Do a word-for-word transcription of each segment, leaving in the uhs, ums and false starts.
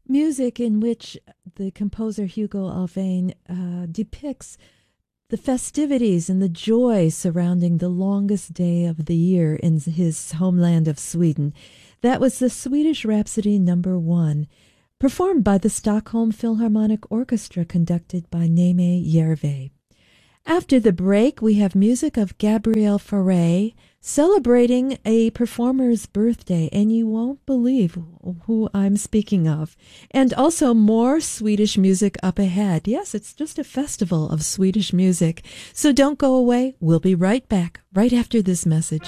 music in which the composer Hugo Alfvén uh, depicts the festivities and the joy surrounding the longest day of the year in his homeland of Sweden. That was the Swedish Rhapsody Number One, performed by the Stockholm Philharmonic Orchestra, conducted by Neme Järve. After the break, we have music of Gabriel Fauré celebrating a performer's birthday, and you won't believe who I'm speaking of. And also more Swedish music up ahead. Yes, it's just a festival of Swedish music. So don't go away. We'll be right back, right after this message.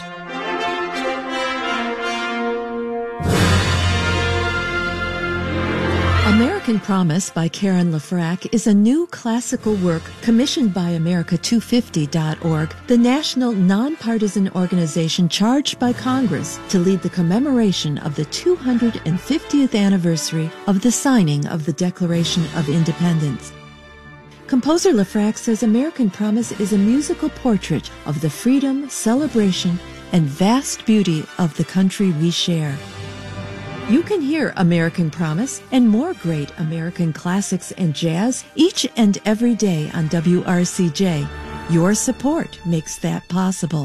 American Promise by Karen LeFrak is a new classical work commissioned by America two fifty dot org, the national nonpartisan organization charged by Congress to lead the commemoration of the two hundred fiftieth anniversary of the signing of the Declaration of Independence. Composer LeFrak says American Promise is a musical portrait of the freedom, celebration, and vast beauty of the country we share. You can hear American Promise and more great American classics and jazz each and every day on W R C J. Your support makes that possible.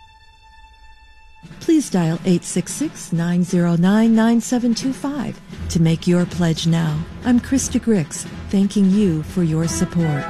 Please dial eight six six, nine zero nine, nine seven two five to make your pledge now. I'm Krista Grix, thanking you for your support.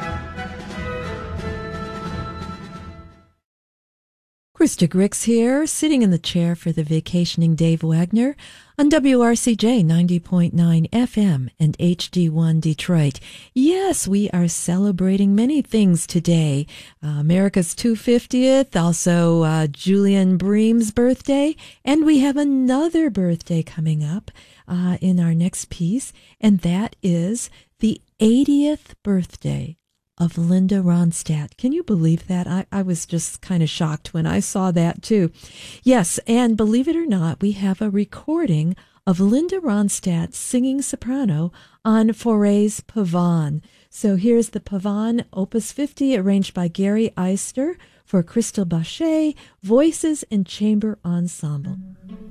Krista Grix here, sitting in the chair for the vacationing Dave Wagner on W R C J ninety point nine F M and H D one Detroit. Yes, we are celebrating many things today. Uh, America's two hundred fiftieth, also uh, Julian Bream's birthday, and we have another birthday coming up uh, in our next piece, and that is the eightieth birthday of Linda Ronstadt. Can you believe that? I, I was just kind of shocked when I saw that too. Yes, and believe it or not, we have a recording of Linda Ronstadt singing soprano on Fauré's Pavane. So here's the Pavane, Opus fifty, arranged by Gary Eister for Crystal Bachet, Voices and Chamber Ensemble.